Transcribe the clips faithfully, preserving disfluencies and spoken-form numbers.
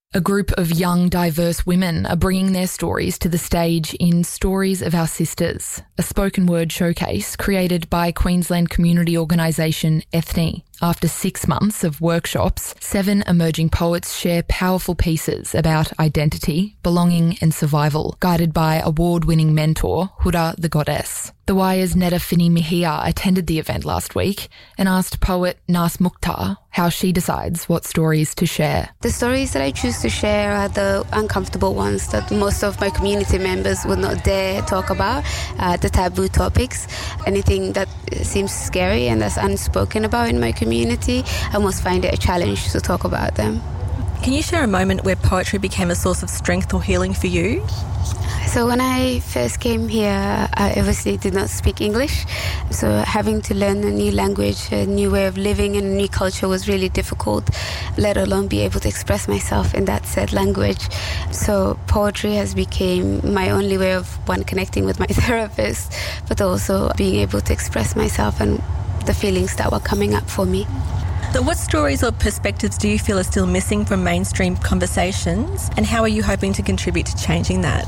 A group of young, diverse women are bringing their stories to the stage in Stories of Our Sisters, a spoken word showcase created by Queensland community organisation Ethne. After six months of workshops, seven emerging poets share powerful pieces about identity, belonging and survival, guided by award-winning mentor Hura the Goddess. The Wire's Netta Finney-Mejia attended the event last week and asked poet Nas Mukhtar how she decides what stories to share. The stories that I choose to share are the uncomfortable ones that most of my community members would not dare talk about, uh, the taboo topics, anything that seems scary and that's unspoken about in my community. I must find it a challenge to talk about them. Can you share a moment where poetry became a source of strength or healing for you? So when I first came here, I obviously did not speak English. So having to learn a new language, a new way of living and a new culture was really difficult, let alone be able to express myself in that said language. So poetry has become my only way of, one, connecting with my therapist, but also being able to express myself and the feelings that were coming up for me. So what stories or perspectives do you feel are still missing from mainstream conversations, and how are you hoping to contribute to changing that?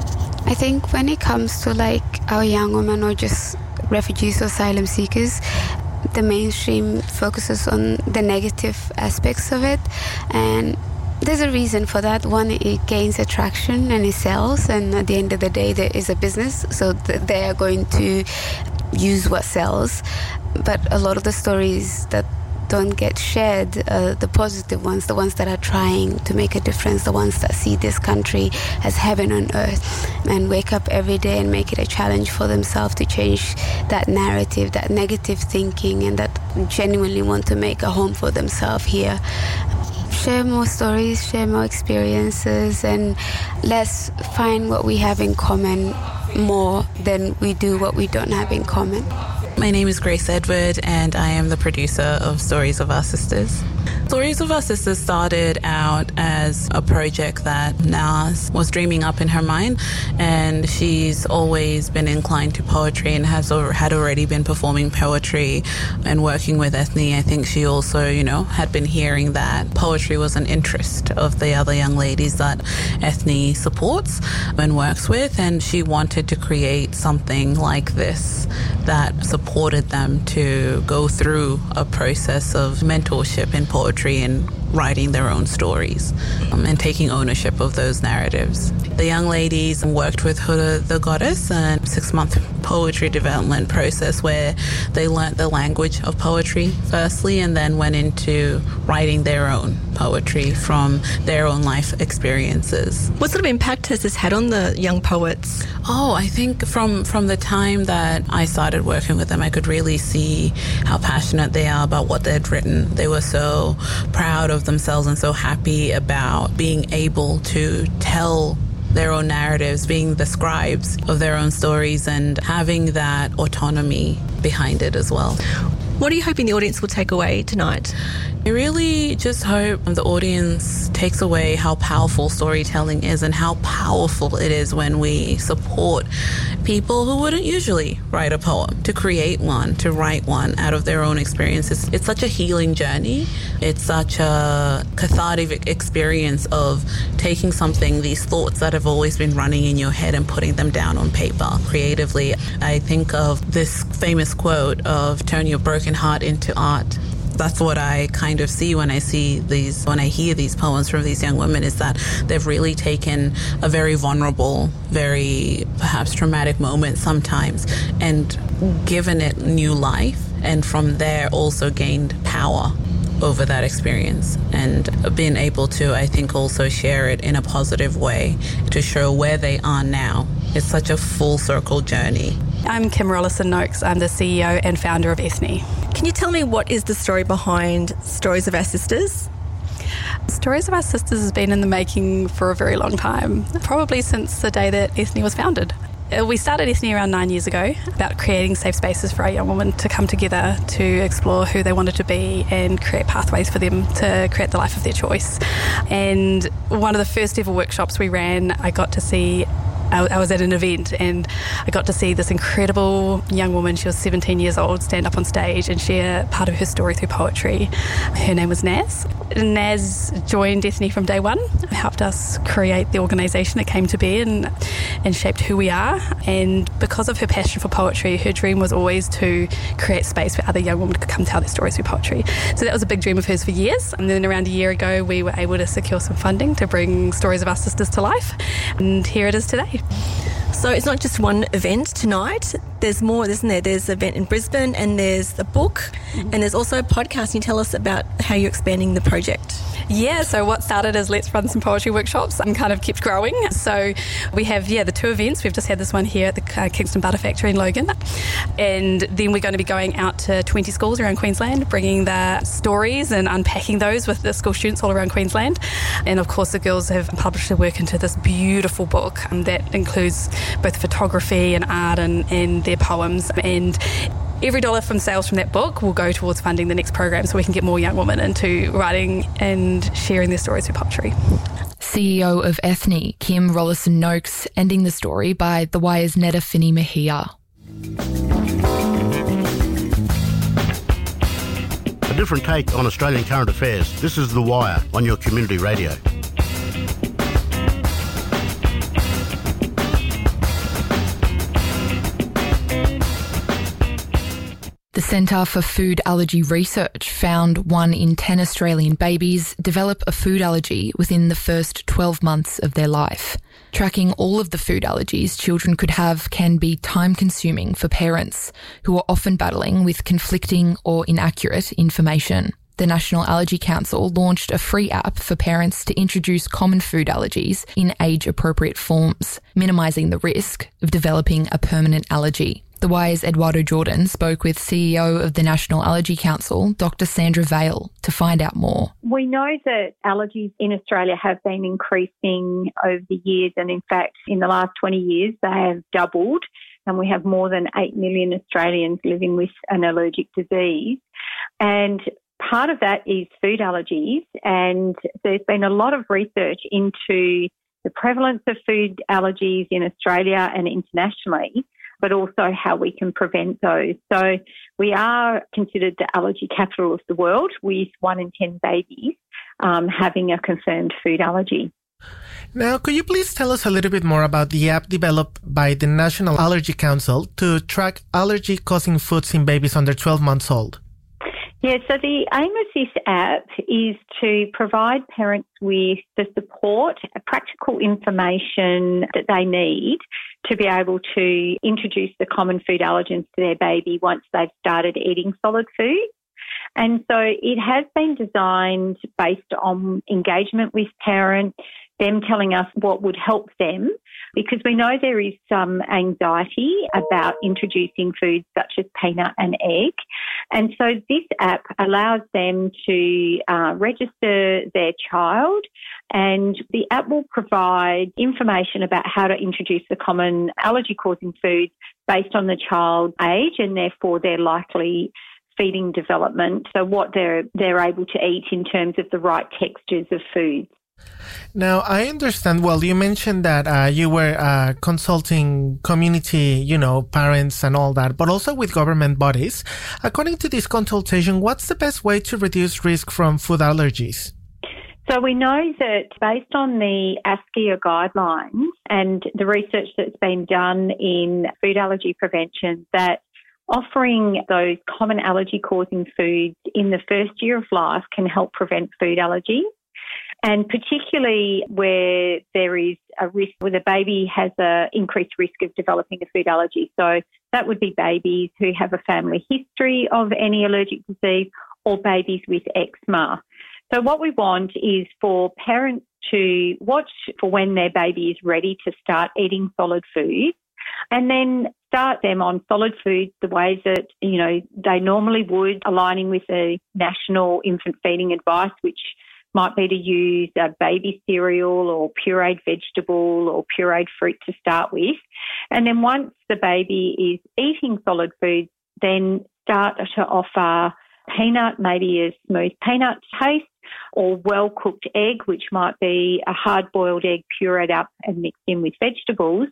I think when it comes to like our young women or just refugees or asylum seekers, the mainstream focuses on the negative aspects of it, and there's a reason for that. One, it gains attraction and it sells, and at the end of the day there is a business, so they are going to use what sells. But a lot of the stories that don't get shared, uh, the positive ones, the ones that are trying to make a difference, the ones that see this country as heaven on earth and wake up every day and make it a challenge for themselves to change that narrative, that negative thinking, and that genuinely want to make a home for themselves here. Share more stories, share more experiences, and let's find what we have in common more than we do what we don't have in common. My name is Grace Edward and I am the producer of Stories of Our Sisters. Stories of Our Sisters started out as a project that Nas was dreaming up in her mind, and she's always been inclined to poetry and has had already been performing poetry and working with Ethne. I think she also, you know, had been hearing that poetry was an interest of the other young ladies that Ethne supports and works with, and she wanted to create something like this that supported them to go through a process of mentorship in poetry and writing their own stories um, and taking ownership of those narratives. The young ladies worked with Hura the Goddess, a six-month poetry development process where they learnt the language of poetry firstly and then went into writing their own poetry from their own life experiences. What sort of impact has this had on the young poets? Oh, I think from, from the time that I started working with them, I could really see how passionate they are about what they'd written. They were so proud of themselves and so happy about being able to tell their own narratives, being the scribes of their own stories and having that autonomy behind it as well. What are you hoping the audience will take away tonight? I really just hope the audience takes away how powerful storytelling is and how powerful it is when we support people who wouldn't usually write a poem, to create one, to write one out of their own experiences. It's such a healing journey. It's such a cathartic experience of taking something, these thoughts that have always been running in your head, and putting them down on paper creatively. I think of this famous quote of turn your broken heart into art. That's what I kind of see when I see these, when I hear these poems from these young women, is that they've really taken a very vulnerable, very perhaps traumatic moment sometimes and given it new life, and from there also gained power over that experience and being able to, I think, also share it in a positive way to show where they are now. It's such a full circle journey. I'm Kim Rollison-Noakes. I'm the C E O and founder of Ethne. Can you tell me what is the story behind Stories of Our Sisters? Stories of Our Sisters has been in the making for a very long time, probably since the day that Ethne was founded. We started Ethne around nine years ago about creating safe spaces for our young women to come together to explore who they wanted to be and create pathways for them to create the life of their choice. And one of the first ever workshops we ran, I got to see I was at an event and I got to see this incredible young woman. She was seventeen years old, stand up on stage and share part of her story through poetry. Her name was Nas. Naz joined Ethne from day one, helped us create the organisation that came to be and, and shaped who we are. And because of her passion for poetry, her dream was always to create space where other young women could come tell their stories through poetry. So that was a big dream of hers for years. And then around a year ago, we were able to secure some funding to bring Stories of Our Sisters to life. And here it is today. So it's not just one event tonight. There's more, isn't there? There's an event in Brisbane and there's a book mm-hmm. and there's also a podcast. Can you tell us about how you're expanding the project? Yeah, so what started as let's run some poetry workshops and kind of kept growing. So we have, yeah, the two events. We've just had this one here at the uh, Kingston Butter Factory in Logan. And then we're going to be going out to twenty schools around Queensland, bringing the stories and unpacking those with the school students all around Queensland. And of course, the girls have published their work into this beautiful book um, that includes both photography and art and, and their poems. And every dollar from sales from that book will go towards funding the next program so we can get more young women into writing and sharing their stories through poetry. C E O of Ethne, Kim Rollason-Noakes, ending the story by The Wire's Netta Finney Mejia. A different take on Australian current affairs. This is The Wire on your community radio. The Centre for Food Allergy Research found one in ten Australian babies develop a food allergy within the first twelve months of their life. Tracking all of the food allergies children could have can be time-consuming for parents who are often battling with conflicting or inaccurate information. The National Allergy Council launched a free app for parents to introduce common food allergies in age-appropriate forms, minimising the risk of developing a permanent allergy. The Wire's Eduardo Jordan spoke with C E O of the National Allergy Council, Doctor Sandra Vale, to find out more. We know that allergies in Australia have been increasing over the years, and in fact, in the last twenty years, they have doubled, and we have more than eight million Australians living with an allergic disease. And part of that is food allergies, and there's been a lot of research into the prevalence of food allergies in Australia and internationally, but also how we can prevent those. So we are considered the allergy capital of the world, with one in ten babies um, having a confirmed food allergy. Now, could you please tell us a little bit more about the app developed by the National Allergy Council to track allergy-causing foods in babies under twelve months old? Yeah, so the aim of this app is to provide parents with the support, practical information that they need to be able to introduce the common food allergens to their baby once they've started eating solid food. And so it has been designed based on engagement with parents, them telling us what would help them, because we know there is some anxiety about introducing foods such as peanut and egg. And so this app allows them to uh, register their child, and the app will provide information about how to introduce the common allergy-causing foods based on the child's age and therefore their likely feeding development, so what they're they're able to eat in terms of the right textures of foods. Now, I understand, well, you mentioned that uh, you were uh, consulting community, you know, parents and all that, but also with government bodies. According to this consultation, what's the best way to reduce risk from food allergies? So we know that based on the ASCIA guidelines and the research that's been done in food allergy prevention, that offering those common allergy-causing foods in the first year of life can help prevent food allergies. And particularly where there is a risk, where the baby has an increased risk of developing a food allergy. So that would be babies who have a family history of any allergic disease or babies with eczema. So what we want is for parents to watch for when their baby is ready to start eating solid foods, and then start them on solid foods the ways that, you know, they normally would, aligning with the national infant feeding advice, which might be to use a baby cereal or pureed vegetable or pureed fruit to start with. And then once the baby is eating solid foods, then start to offer peanut, maybe a smooth peanut taste, or well-cooked egg, which might be a hard-boiled egg pureed up and mixed in with vegetables,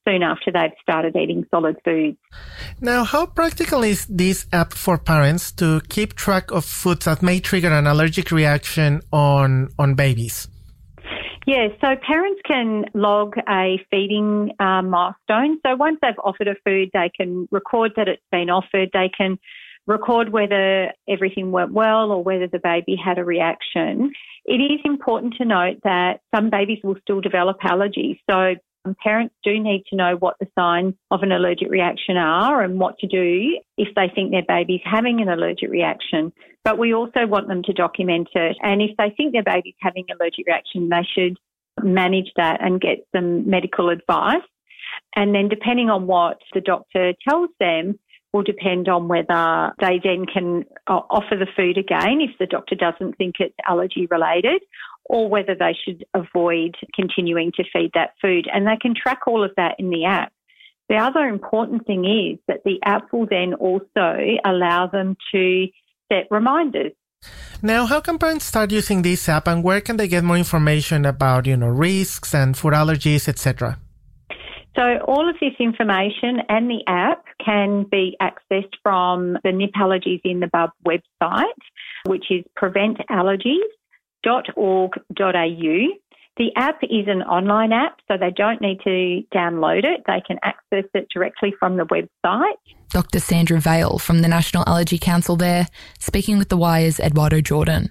soon after they've started eating solid foods. Now, how practical is this app for parents to keep track of foods that may trigger an allergic reaction on, on babies? Yeah, so parents can log a feeding uh, milestone. So once they've offered a food, they can record that it's been offered. They can record whether everything went well or whether the baby had a reaction. It is important to note that some babies will still develop allergies. So um, parents do need to know what the signs of an allergic reaction are and what to do if they think their baby's having an allergic reaction. But we also want them to document it. And if they think their baby's having an allergic reaction, they should manage that and get some medical advice. And then depending on what the doctor tells them will depend on whether they then can uh, offer the food again if the doctor doesn't think it's allergy related, or whether they should avoid continuing to feed that food. And they can track all of that in the app. The other important thing is that the app will then also allow them to set reminders. Now, how can parents start using this app, and where can they get more information about, you know, risks and food allergies, et cetera? So all of this information and the app can be accessed from the Nip Allergies in the Bub website, which is prevent allergies dot org dot a u. The app is an online app, so they don't need to download it. They can access it directly from the website. Doctor Sandra Vale from the National Allergy Council there, speaking with The Wire's Eduardo Jordan.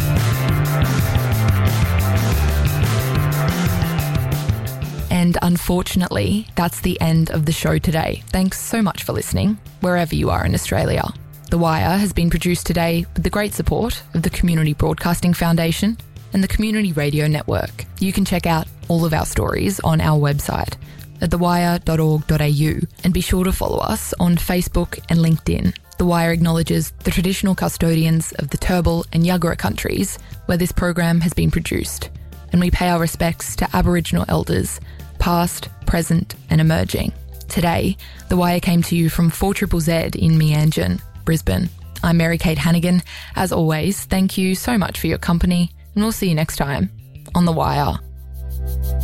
And unfortunately, that's the end of the show today. Thanks so much for listening, wherever you are in Australia. The Wire has been produced today with the great support of the Community Broadcasting Foundation and the Community Radio Network. You can check out all of our stories on our website at the wire dot org dot a u, and be sure to follow us on Facebook and LinkedIn. The Wire acknowledges the traditional custodians of the Turrbal and Yagara countries where this program has been produced, and we pay our respects to Aboriginal elders, past, present and emerging. Today, The Wire came to you from four Z Z Z in Meanjin, Brisbane. I'm Mary-Kate Hannigan. As always, thank you so much for your company, and we'll see you next time on The Wire.